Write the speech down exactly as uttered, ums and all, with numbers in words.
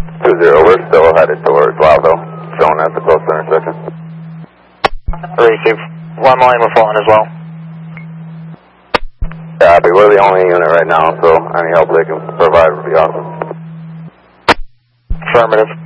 two zero, we're still headed towards Waldo, showing at the close intersection. Receive. One lane we're falling as well. Copy, we're the only unit right now, so any help they can provide would be awesome. Affirmative.